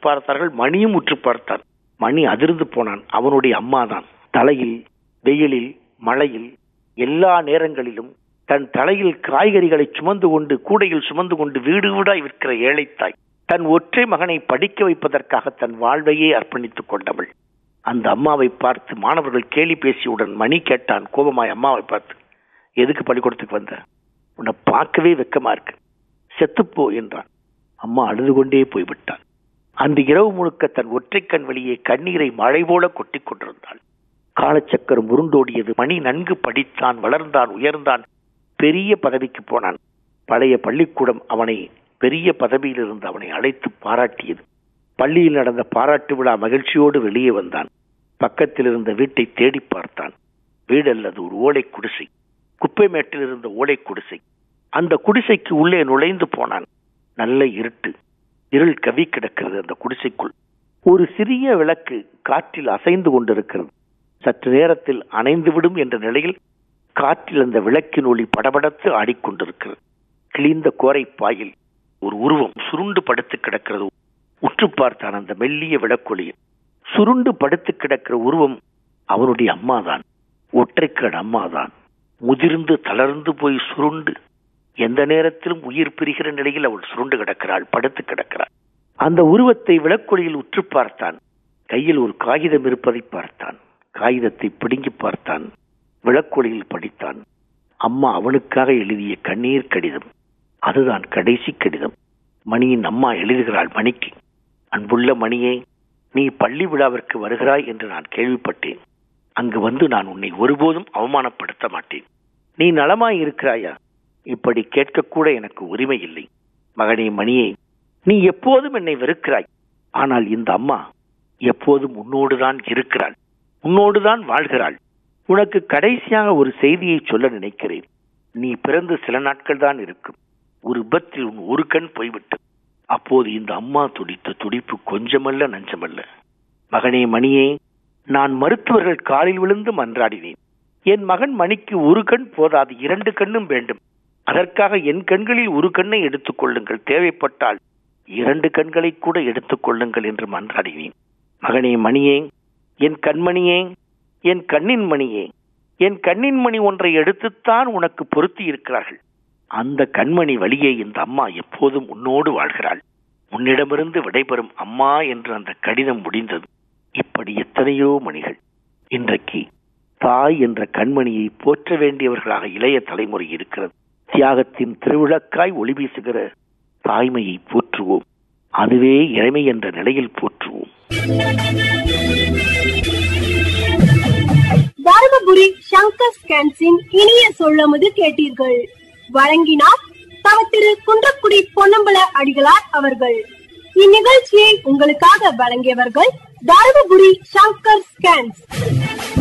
பார்த்தார்கள். மணியும் உற்று பார்த்தான். மணி அதிர்ந்து போனான். அவனுடைய அம்மாதான். தலையில், வெயிலில், மழையில், எல்லா நேரங்களிலும் தன் தலையில் காய்கறிகளை சுமந்து கொண்டு, கூடையில் சுமந்து கொண்டு வீடு வீடாய் விற்கிற ஏழைத்தாய், தன் ஒற்றை மகனை படிக்க வைப்பதற்காக தன் வாழ்வையே அர்ப்பணித்துக் கொண்டவள். அந்த அம்மாவை பார்த்து மாணவர்கள் கேலி பேசியவுடன் மணி கேட்டான் கோபமாய் அம்மாவை பார்த்து, எதுக்கு பள்ளிக்கூடத்துக்கு வந்த? உன்னை பார்க்கவே வெக்கமா இருக்கு, செத்துப்போ என்றான். அம்மா அழுது கொண்டே போய்விட்டான். அந்த இரவு முழுக்க தன் ஒற்றை கண் வழியே கண்ணீரை மழை போல கொட்டிக் கொண்டிருந்தாள். காலச்சக்கரம் உருண்டோடியது. மணி நன்கு படித்தான், வளர்ந்தான், உயர்ந்தான், பெரிய பதவிக்கு போனான். பழைய பள்ளிக்கூடம் அவனை பெரிய பதவியிலிருந்து அவனை அழைத்து பாராட்டியது. பள்ளியில் நடந்த பாராட்டு விழா மகிழ்ச்சியோடு வெளியே வந்தான். பக்கத்தில் இருந்த வீட்டை தேடி பார்த்தான். வீடல்லது, ஒரு ஓலை குடிசை, குப்பை மேட்டில் இருந்த ஓலை குடிசை. அந்த குடிசைக்கு உள்ளே நுழைந்து போனான். நல்ல இருட்டு, இருள் கவி கிடக்கிறது. அந்த குடிசைக்குள் ஒரு சிறிய விளக்கு காற்றில் அசைந்து கொண்டிருக்கிறது. சற்று நேரத்தில் அணைந்துவிடும் என்ற நிலையில் காற்றில் அந்த விளக்கின் ஒளி படபடத்து ஆடிக்கொண்டிருக்கிறது. கிழிந்த கோரை பாயில் ஒரு உருவம் சுருண்டு படுத்து கிடக்கிறது. உற்று பார்த்தான் அந்த மெல்லிய விளக்கொளியில். சுருண்டு படுத்து கிடக்கிற உருவம் அவனுடைய அம்மாதான். ஒற்றைக்கண் அம்மாதான். முதிர்ந்து தளர்ந்து போய் சுருண்டு, எந்த நேரத்திலும் உயிர் பிரிகிற நிலையில் அவள் சுருண்டு கிடக்கிறாள், படுத்து கிடக்கிறாள். அந்த உருவத்தை விளக்கொளியில் உற்று பார்த்தான். கையில் ஒரு காகிதம் இருப்பதை பார்த்தான். காகிதத்தை பிடுங்கி பார்த்தான். விளக்கொளியில் படித்தான். அம்மா அவனுக்காக எழுதிய கண்ணீர் கடிதம். அதுதான் கடைசி கடிதம். மணியின் அம்மா எழுதுகிறாள் மணிக்கு, அன்புள்ள மணியே, நீ பள்ளி விழாவிற்கு வருகிறாய் என்று நான் கேள்விப்பட்டேன். அங்கு வந்து நான் உன்னை ஒருபோதும் அவமானப்படுத்த மாட்டேன். நீ நலமாய் இருக்கிறாயா? இப்படி கேட்கக்கூட எனக்கு உரிமை இல்லை. மகனே மணியே, நீ எப்போதும் என்னை வெறுக்கிறாய். ஆனால் இந்த அம்மா எப்போதும் உன்னோடுதான் இருக்கிறாள், உன்னோடுதான் வாழ்கிறாள். உனக்கு கடைசியாக ஒரு செய்தியை சொல்ல நினைக்கிறேன். நீ பிறந்து சில நாட்கள் தான் இருக்கும். ஒரு விபத்தில் உன் ஒரு கண் போய்விட்டு, அப்போது இந்த அம்மா துடித்த துடிப்பு கொஞ்சமல்ல நஞ்சமல்ல. மகனே மணியே, நான் மருத்துவர்கள் காலில் விழுந்து மன்றாடினேன். என் மகன் மணிக்கு ஒரு கண் போதாது, 2 கண்ணும் வேண்டும். அதற்காக என் கண்களில் ஒரு கண்ணை எடுத்துக் கொள்ளுங்கள், தேவைப்பட்டால் 2 கண்களை கூட எடுத்துக் கொள்ளுங்கள் என்று மன்றாடினேன். மகனே மணியே, என் கண்மணியே, என் கண்ணின் மணியே, என் கண்ணின் மணி ஒன்றை எடுத்துத்தான் உனக்கு பொருத்தி இருக்கிறார்கள். அந்த கண்மணி வழியே இந்த அம்மா எப்போதும் உன்னோடு வாழ்கிறாள். உன்னிடமிருந்து விடைபெறும் அம்மா என்று அந்த கடிதம் முடிந்தது. இப்படி எத்தனையோ மணிகள் இன்றைக்கு தாய் என்ற கண்மணியை போற்ற வேண்டியவர்களாக இளைய தலைமுறை இருக்கிறது. தியாகத்தின் திருவிளக்காய் ஒளி வீசுகிற தாய்மையை போற்றுவோம். அதுவே இறைமை என்ற நிலையில் போற்றுவோம். தர்மபுரி சங்கர் ஸ்கேன்ஸின் இனிய சொல்லமுது கேட்டீர்கள். வழங்கினார் திரு குன்றக்குடி பொன்னம்பல அடிகளார் அவர்கள். இந்நிகழ்ச்சியை உங்களுக்காக வழங்கியவர்கள் தர்மபுரி சங்கர் ஸ்கேன்ஸ்.